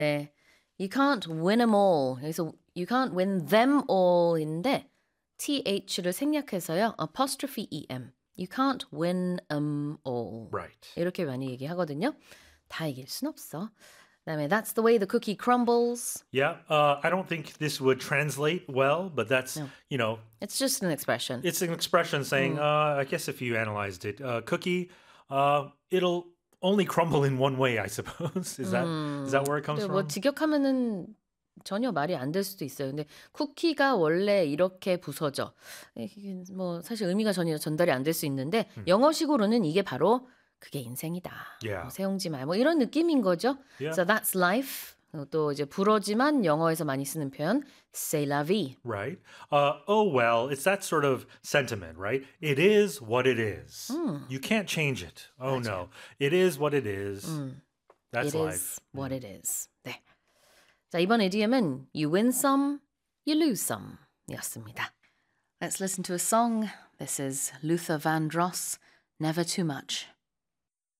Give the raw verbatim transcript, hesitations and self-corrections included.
네. You can't win them all. 여기서 you can't win them all인데 th를 생략해서요. apostrophe em. You can't win them all. Right. 이렇게 많이 얘기하거든요. 다 이길 순 없어. 그다음에 that's the way the cookie crumbles. Yeah, uh, I don't think this would translate well, but that's, No. you know, It's just an expression. it's an expression saying, uh, I guess if you analyzed it, uh, cookie, uh, it'll only crumble in one way, I suppose. Is that is that where it comes 근데 from? 뭐 직역하면은 전혀 말이 안 될 수도 있어요. 근데 쿠키가 원래 이렇게 부서져. 이게 뭐 사실 의미가 전혀 전달이 안 될 수 있는데 영어식으로는 이게 바로 그게 인생이다. Yeah. 뭐 세웅지 말 뭐 이런 느낌인 거죠. Yeah. So that's life. 또 이제 불어지만 영어에서 많이 쓰는 표현 c'est la vie. Right. Uh, oh, well, it's that sort of sentiment, right? It is what it is. You can't change it. Oh, no. It is what it is. That's It life. is what it is. 네. 자, 이번 이디엄은 you win some, you lose some 였습니다. Let's listen to a song. This is Luther Vandross, Never Too Much.